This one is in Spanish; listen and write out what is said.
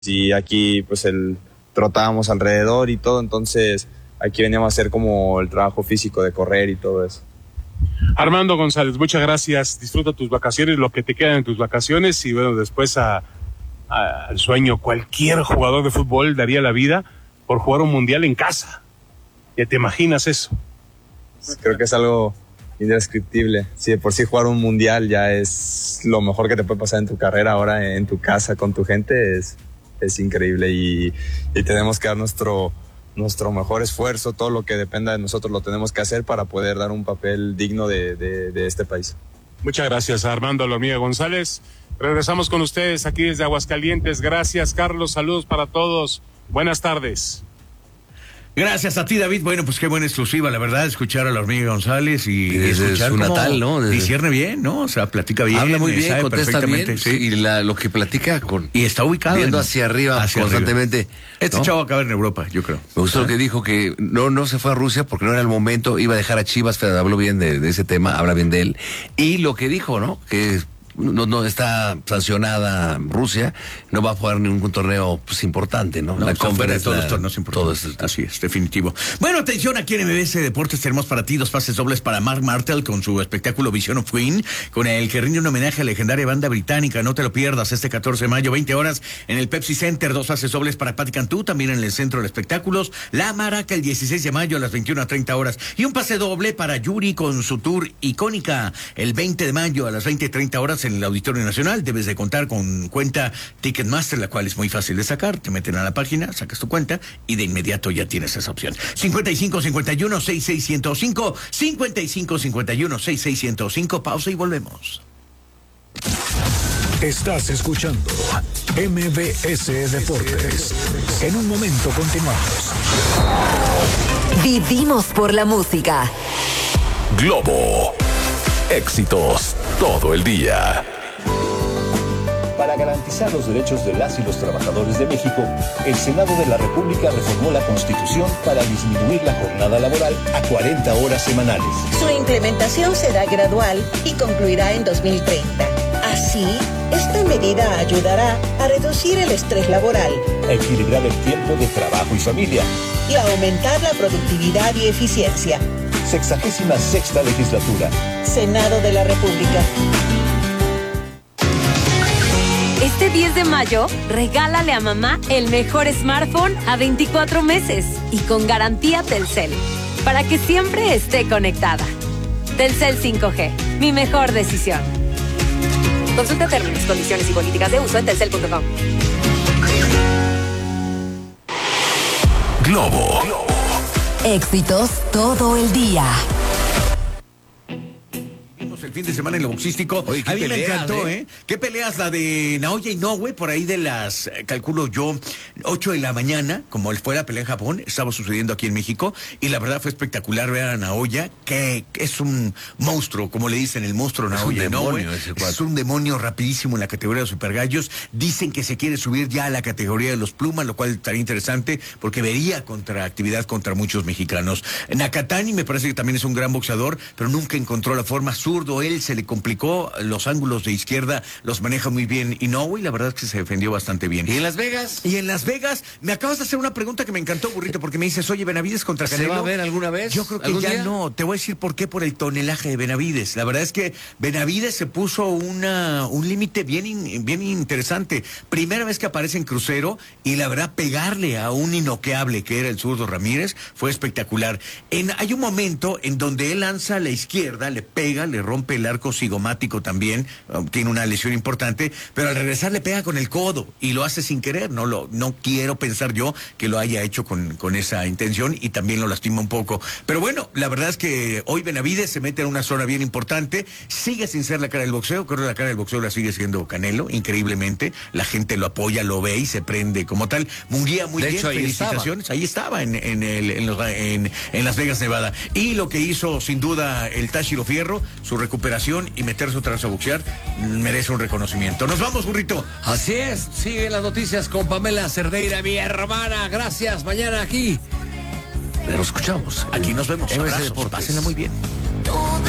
y aquí pues trotábamos alrededor y todo, entonces aquí veníamos a hacer como el trabajo físico de correr y todo eso. Armando González, muchas gracias, disfruta tus vacaciones, lo que te quedan en tus vacaciones y bueno, después al sueño. Cualquier jugador de fútbol daría la vida por jugar un mundial en casa. ¿Ya te imaginas eso? Creo que es algo indescriptible. Si de por sí jugar un mundial ya es lo mejor que te puede pasar en tu carrera, ahora en tu casa con tu gente es increíble y tenemos que dar nuestro mejor esfuerzo, todo lo que dependa de nosotros lo tenemos que hacer para poder dar un papel digno de este país. Muchas gracias, Armando La Hormiga González. Regresamos con ustedes aquí desde Aguascalientes. Gracias, Carlos. Saludos para todos. Buenas tardes. Gracias a ti, David. Bueno, pues qué buena exclusiva, la verdad, escuchar a La Hormiga González y escuchar su natal, ¿no? Discierne bien, ¿no? O sea, platica bien. Habla muy bien, contesta bien. Sí. Y lo que platica y está ubicado. Viendo hacia arriba constantemente. Este chavo va a acabar en Europa, yo creo. Me gustó lo que dijo, que no se fue a Rusia porque no era el momento, iba a dejar a Chivas, pero habló bien de ese tema, habla bien de él. Y lo que dijo, ¿no? Que no está sancionada Rusia, no va a jugar ningún torneo pues importante, ¿no? La conferencia, todos los torneos importantes. Todo así es, definitivo. Bueno, atención, aquí en MBS Deportes tenemos para ti 2 pases dobles para Mark Martel con su espectáculo Vision of Queen, con el que rinde un homenaje a la legendaria banda británica. No te lo pierdas, este 14 de mayo, 20 horas, en el Pepsi Center. 2 pases dobles para Patti Cantú, también en el Centro de Espectáculos La Maraca, el 16 de mayo a las 21:30 horas. Y un pase doble para Yuri con su tour icónica, el 20 de mayo a las 20:30 horas en el Auditorio Nacional. Debes de contar con cuenta Ticketmaster, la cual es muy fácil de sacar. Te meten a la página, sacas tu cuenta y de inmediato ya tienes esa opción. 55-51-6605, 55-51-6605. Pausa y volvemos. Estás escuchando MBS Deportes. En un momento continuamos. Vivimos por la música. Globo. Éxitos todo el día. Para garantizar los derechos de las y los trabajadores de México, el Senado de la República reformó la Constitución para disminuir la jornada laboral a 40 horas semanales. Su implementación será gradual y concluirá en 2030. Así, esta medida ayudará a reducir el estrés laboral, a equilibrar el tiempo de trabajo y familia y a aumentar la productividad y eficiencia. 66ª legislatura. Senado de la República. Este 10 de mayo, regálale a mamá el mejor smartphone a 24 meses y con garantía Telcel, para que siempre esté conectada. Telcel 5G, mi mejor decisión. Consulta términos, condiciones y políticas de uso en telcel.com. Globo. Éxitos todo el día. El fin de semana en lo boxístico. Oye, a mí me encantó, ¿eh? ¿Qué peleas? La de Naoya Inoue, por ahí de las, calculo yo, 8 de la mañana, como fue la pelea en Japón, estaba sucediendo aquí en México, y la verdad fue espectacular ver a Naoya, que es un monstruo, como le dicen, el monstruo Naoya Inoue. Es un demonio rapidísimo en la categoría de super gallos. Dicen que se quiere subir ya a la categoría de los plumas, lo cual estaría interesante, porque vería actividad contra muchos mexicanos. Nakatani me parece que también es un gran boxeador, pero nunca encontró la forma. Zurdo, él se le complicó, los ángulos de izquierda los maneja muy bien Inoue, y la verdad es que se defendió bastante bien. ¿Y en Las Vegas? Y en Las Vegas, me acabas de hacer una pregunta que me encantó, Burrito, porque me dices, oye, Benavides contra Canelo. ¿Se va a ver alguna vez? Yo creo que ya día? No, te voy a decir por qué, por el tonelaje de Benavides. La verdad es que Benavides se puso un límite bien interesante. Primera vez que aparece en crucero, y la verdad, pegarle a un inoqueable que era el zurdo Ramírez fue espectacular. Hay un momento en donde él lanza a la izquierda, le pega, le rompe el arco cigomático también, tiene una lesión importante, pero al regresar le pega con el codo y lo hace sin querer. No quiero pensar yo que lo haya hecho con esa intención, y también lo lastima un poco. Pero bueno, la verdad es que hoy Benavides se mete en una zona bien importante, sigue sin ser la cara del boxeo. Creo que la cara del boxeo la sigue siendo Canelo, increíblemente. La gente lo apoya, lo ve y se prende como tal. Munguía muy bien, felicitaciones. Ahí estaba en Las Vegas, Nevada. Y lo que hizo sin duda el Táchiro Fierro, su recuperación y meterse otra vez a boxear, merece un reconocimiento. Nos vamos, Burrito. Así es, sigue las noticias con Pamela Cerdeira, mi hermana. Gracias, mañana aquí. Nos escuchamos. Aquí nos vemos. Abrazos, pásenla muy bien.